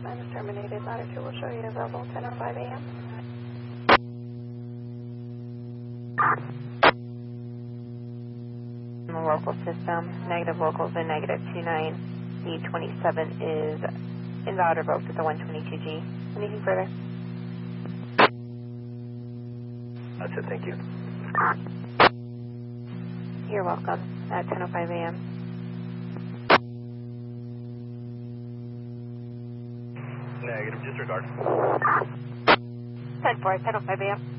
sign is terminated. Latitude will show you available 10:05 a.m. In the local system, negative locals and negative 29. The 27 is invalid revoked at the 122G. Anything further? That's it, thank you. You're welcome. At 10:05 a.m. Negative, disregard. 10-4, 10:05 a.m.